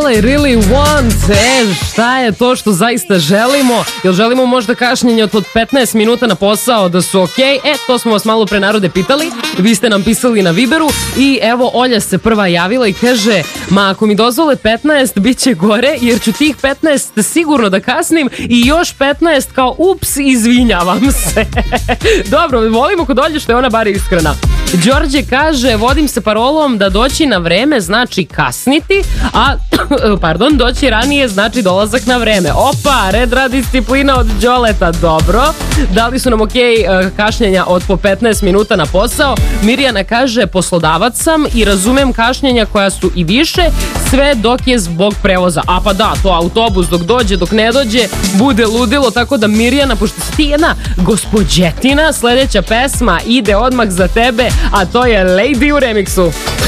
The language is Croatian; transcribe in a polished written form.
I really want. Šta je to što zaista želimo? Jel želimo možda kašnjenje od 15 minuta na posao da su okej? To smo vas malo pre narode pitali. Vi ste nam pisali na Viberu i evo Olja se prva javila i kaže, ma ako mi dozvole 15 bit će gore jer ću tih 15 sigurno da kasnim i još 15 kao ups, izvinjavam se. Dobro, volimo kod Olje što je ona bar iskrena. Đorđe kaže, vodim se parolom da doći na vreme znači kasniti, a doći ranije znači dolazak na vreme. Opa, red, rad, disciplina od Đoleta, dobro. Dali su nam kašnjenja od po 15 minuta na posao. Mirjana kaže, poslodavac sam i razumem kašnjenja koja su i više, sve dok je zbog prevoza. A pa da, to autobus dok dođe, dok ne dođe, bude ludilo, tako da Mirjana, pošto si ti jedna gospođetina, sledeća pesma ide odmah za tebe, a to je Lady u remiksu.